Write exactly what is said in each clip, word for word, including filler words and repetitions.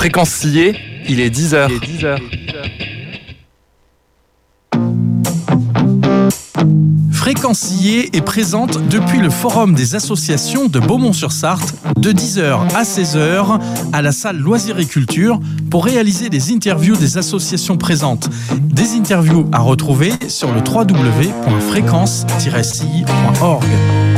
Fréquence sciée, il est dix heures. Il est dix heures. Fréquence sciée est présente depuis le Forum des associations de Beaumont-sur-Sarthe de dix heures à seize heures à la salle Loisirs et Culture pour réaliser des interviews des associations présentes. Des interviews à retrouver sur le w w w point fréquence tiret scie point org.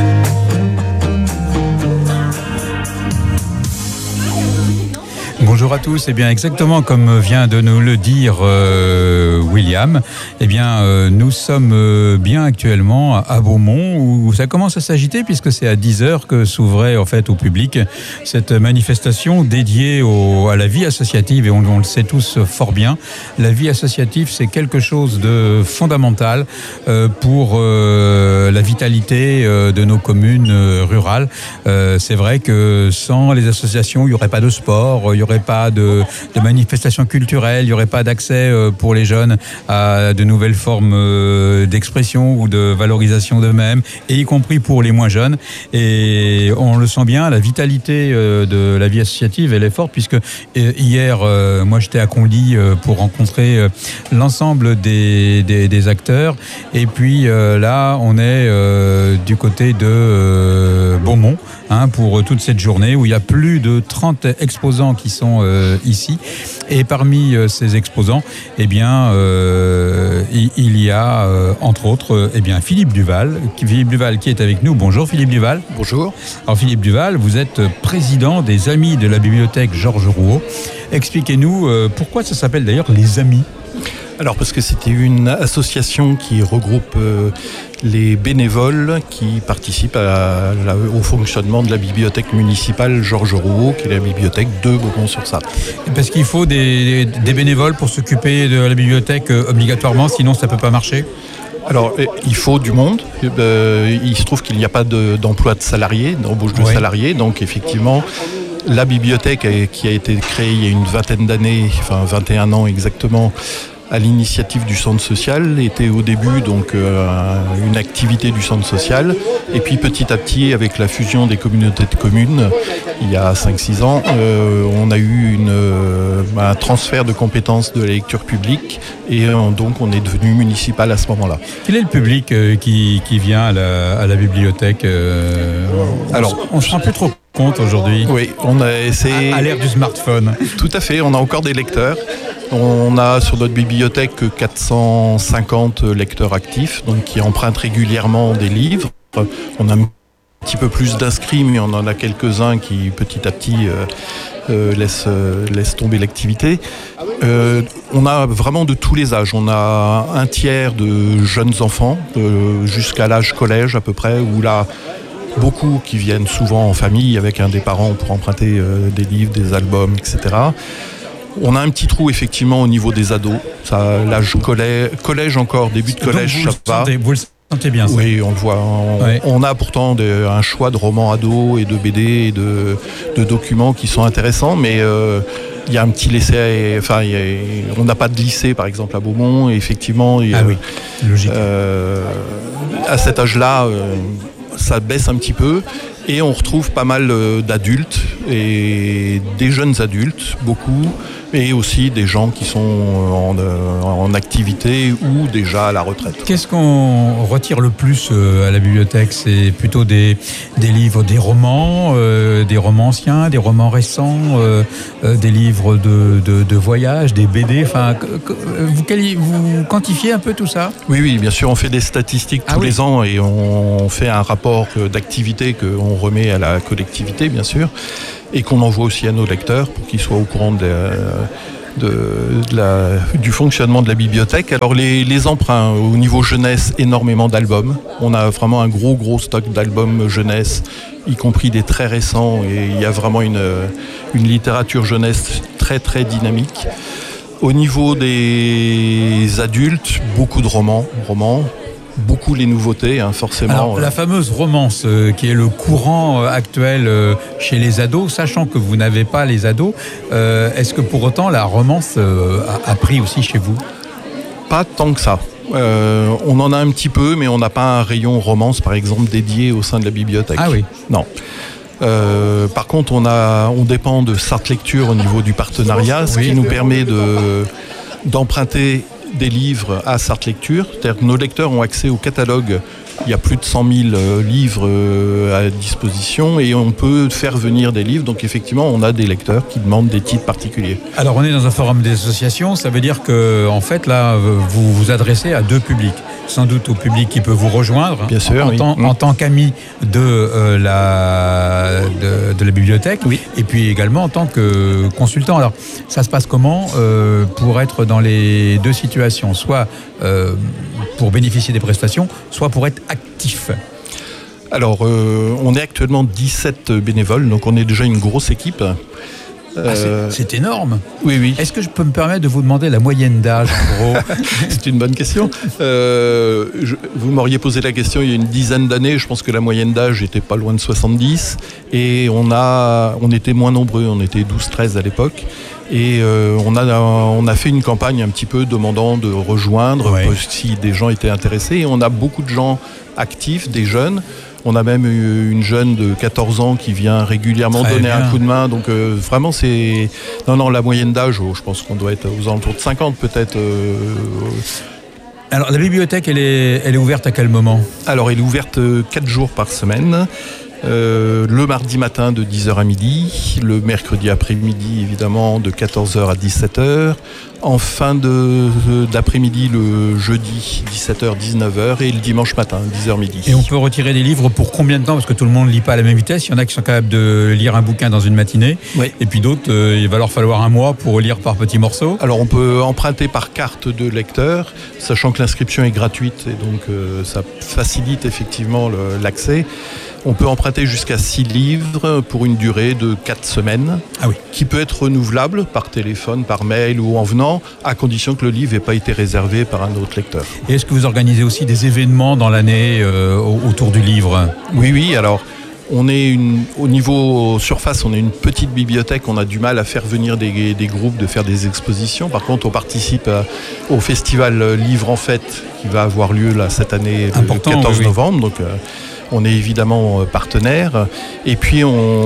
Bonjour à tous, et eh bien exactement comme vient de nous le dire euh, William, eh bien euh, nous sommes euh, bien actuellement à Beaumont où ça commence à s'agiter puisque c'est à dix heures que s'ouvrait en fait au public cette manifestation dédiée au, à la vie associative et on, on le sait tous fort bien, la vie associative c'est quelque chose de fondamental euh, pour euh, la vitalité euh, de nos communes euh, rurales. Euh, c'est vrai que sans les associations il n'y aurait pas de sport, il y aurait pas de, de manifestations culturelles, il n'y aurait pas d'accès pour les jeunes à de nouvelles formes d'expression ou de valorisation d'eux-mêmes, et y compris pour les moins jeunes. Et on le sent bien, la vitalité de la vie associative, elle est forte, puisque hier, moi j'étais à Conly pour rencontrer l'ensemble des, des, des acteurs, et puis là, on est du côté de Beaumont, hein, pour toute cette journée, où il y a plus de trente exposants qui sont Euh, ici, et parmi euh, ces exposants, eh bien, euh, il, il y a euh, entre autres, euh, eh bien, Philippe Duval, Philippe Duval qui est avec nous. Bonjour Philippe Duval. Bonjour. Alors Philippe Duval, vous êtes président des Amis de la bibliothèque Georges Rouault. Expliquez-nous euh, pourquoi ça s'appelle d'ailleurs les Amis. Alors parce que c'était une association qui regroupe euh, les bénévoles qui participent à la, au fonctionnement de la bibliothèque municipale Georges Rouault, qui est la bibliothèque de Beaumont-sur-Sarthe. Parce qu'il faut des, des bénévoles pour s'occuper de la bibliothèque euh, obligatoirement, sinon ça ne peut pas marcher. Alors, il faut du monde. Euh, il se trouve qu'il n'y a pas de, d'emploi de salariés, d'embauche de oui. salariés. Donc, effectivement, la bibliothèque qui a été créée il y a une vingtaine d'années, enfin vingt et un ans exactement, à l'initiative du centre social, était au début donc euh, une activité du centre social, et puis petit à petit avec la fusion des communautés de communes il y a cinq six ans, euh, on a eu une, euh, un transfert de compétences de la lecture publique, et euh, donc on est devenu municipal à ce moment-là. Quel est le public euh, qui, qui vient à la, à la bibliothèque euh, Alors, on ne se rend plus trop compte aujourd'hui. Oui, on a essayé. À, à l'ère du smartphone. Tout à fait, on a encore des lecteurs. On a sur notre bibliothèque quatre cent cinquante lecteurs actifs, donc qui empruntent régulièrement des livres. On a un petit peu plus d'inscrits, mais on en a quelques-uns qui petit à petit euh, euh, laissent, euh, laissent tomber l'activité. Euh, on a vraiment de tous les âges. On a un tiers de jeunes enfants, euh, jusqu'à l'âge collège à peu près, où là, beaucoup qui viennent souvent en famille avec un des parents pour emprunter euh, des livres, des albums, et cetera. On a un petit trou effectivement au niveau des ados. Ça, l'âge collège, collège encore, début de collège, ça va. Sentez, vous le sentez bien ça. Oui, on le voit. On, ouais. on a pourtant de, un choix de romans ados et de B D et de, de documents qui sont intéressants, mais euh, il y a un petit laisser. Enfin, il y a, on n'a pas de lycée par exemple à Beaumont, et effectivement, il y a, ah oui, logique. Euh, à cet âge-là, euh, ça baisse un petit peu. Et on retrouve pas mal d'adultes et des jeunes adultes, beaucoup, et aussi des gens qui sont en, en activité ou déjà à la retraite. Qu'est-ce qu'on retire le plus à la bibliothèque ? C'est plutôt des, des livres, des romans, euh, des romans anciens, des romans récents, euh, euh, des livres de, de, de voyage, des B D. Enfin, vous, vous quantifiez un peu tout ça ? Oui, oui, bien sûr, on fait des statistiques tous ah, oui. les ans et on fait un rapport d'activité qu'on remet à la collectivité, bien sûr, et qu'on envoie aussi à nos lecteurs pour qu'ils soient au courant de la, de, de la, du fonctionnement de la bibliothèque. Alors les, les emprunts au niveau jeunesse, énormément d'albums. On a vraiment un gros gros stock d'albums jeunesse, y compris des très récents, et il y a vraiment une, une littérature jeunesse très très dynamique. Au niveau des adultes, beaucoup de romans, romans. Beaucoup les nouveautés, hein, forcément. Alors, la fameuse romance euh, qui est le courant euh, actuel euh, chez les ados, sachant que vous n'avez pas les ados, euh, est-ce que pour autant la romance euh, a, a pris aussi chez vous ? Pas tant que ça. Euh, on en a un petit peu, mais on n'a pas un rayon romance, par exemple, dédié au sein de la bibliothèque. Ah oui. Non. Euh, par contre, on, a, on dépend de Sarthe Lecture au niveau du partenariat, ce Oui. qui nous permet de, d'emprunter des livres à Sarthe Lecture. C'est-à-dire que nos lecteurs ont accès au catalogue. Il y a plus de cent mille livres à disposition et on peut faire venir des livres. Donc effectivement, on a des lecteurs qui demandent des titres particuliers. Alors, on est dans un forum des associations. Ça veut dire que, en fait, là, vous vous adressez à deux publics. Sans doute au public qui peut vous rejoindre. Bien sûr, en, oui. tant, mmh. en tant qu'ami de, euh, la, de, de la bibliothèque. Oui. Et puis également en tant que consultant. Alors, ça se passe comment euh, pour être dans les deux situations, soit euh, pour bénéficier des prestations, soit pour être actif? Alors, euh, on est actuellement dix-sept bénévoles, donc on est déjà une grosse équipe. Ah, c'est, Euh, c'est énorme. oui, oui. Est-ce que je peux me permettre de vous demander la moyenne d'âge, en gros? C'est une bonne question. Euh, je, vous m'auriez posé la question il y a une dizaine d'années. Je pense que la moyenne d'âge était pas loin de soixante-dix. Et on, a, on était moins nombreux. On était douze treize à l'époque. Et euh, on, a, on a fait une campagne un petit peu demandant de rejoindre Ouais. si des gens étaient intéressés. Et on a beaucoup de gens actifs, des jeunes. On a même eu une jeune de quatorze ans qui vient régulièrement Très donner bien. un coup de main. Donc euh, vraiment, c'est... Non, non, la moyenne d'âge, oh, je pense qu'on doit être aux alentours de cinquante peut-être. euh, Alors, la bibliothèque, elle est, elle est ouverte à quel moment? Alors, elle est ouverte quatre jours par semaine. Euh, le mardi matin de dix heures à midi, le mercredi après-midi évidemment de quatorze heures à dix-sept heures, en fin de, d'après-midi le jeudi dix-sept heures dix-neuf heures et le dimanche matin dix heures midi. Et on peut retirer des livres pour combien de temps? Parce que tout le monde ne lit pas à la même vitesse. Il y en a qui sont capables de lire un bouquin dans une matinée. Oui. Et puis d'autres, euh, il va leur falloir un mois pour lire par petits morceaux. Alors on peut emprunter par carte de lecteur, sachant que l'inscription est gratuite et donc euh, ça facilite effectivement le, l'accès. On peut emprunter jusqu'à six livres pour une durée de quatre semaines, Ah oui. qui peut être renouvelable par téléphone, par mail ou en venant, à condition que le livre n'ait pas été réservé par un autre lecteur. Et est-ce que vous organisez aussi des événements dans l'année euh, autour du livre? Oui, oui, alors on est une, au niveau surface, on est une petite bibliothèque, on a du mal à faire venir des, des groupes, de faire des expositions. Par contre, on participe à, au festival Livre en Fête qui va avoir lieu là, cette année le Important, quatorze oui, oui. novembre. Donc, euh, on est évidemment partenaire. Et puis,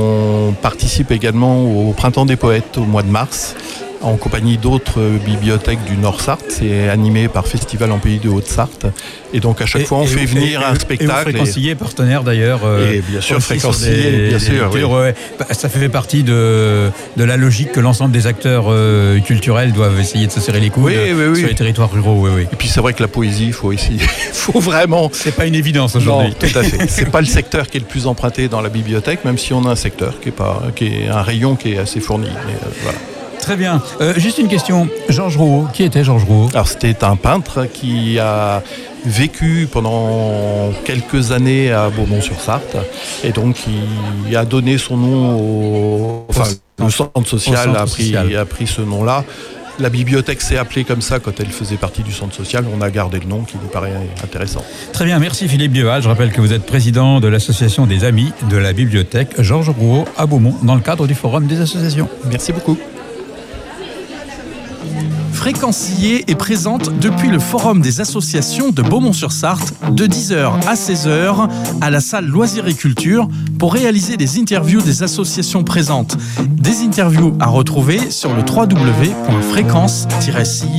on participe également au Printemps des Poètes au mois de mars, en compagnie d'autres bibliothèques du Nord-Sarthe. C'est animé par Festival en Pays de Haute-Sarthe. Et donc, à chaque Et- fois, on et fait vous- venir et- un et- spectacle. Et vous fréquenciez, partenaire d'ailleurs. euh, Et bien sûr, aussi sur fréquencier, des- bien des sûr, oui. lectures, ouais. Bah, ça fait partie de, de la logique que l'ensemble des acteurs euh, culturels doivent essayer de se serrer les coudes Oui, oui, oui. sur les territoires ruraux. Oui, oui. Et puis, c'est vrai que la poésie, il faut essayer. Il faut vraiment... C'est pas une évidence aujourd'hui. Non, tout à fait. C'est pas le secteur qui est le plus emprunté dans la bibliothèque, même si on a un secteur qui est pas, qui est un rayon qui est assez fourni. Mais, euh, voilà. Très bien. Euh, juste une question. Georges Rouault. Qui était Georges Rouault? Alors c'était un peintre qui a vécu pendant quelques années à Beaumont-sur-Sarthe et donc il a donné son nom au, enfin, le centre social centre a pris, social. a pris ce nom-là. La bibliothèque s'est appelée comme ça quand elle faisait partie du centre social. On a gardé le nom qui nous paraît intéressant. Très bien, merci Philippe Bieval. Je rappelle que vous êtes président de l'association des Amis de la Bibliothèque Georges Rouault à Beaumont dans le cadre du Forum des associations. Merci beaucoup. Fréquencier est présente depuis le Forum des associations de Beaumont-sur-Sarthe de dix heures à seize heures à la salle Loisirs et Culture pour réaliser des interviews des associations présentes. Des interviews à retrouver sur le w w w point fréquence tiret c i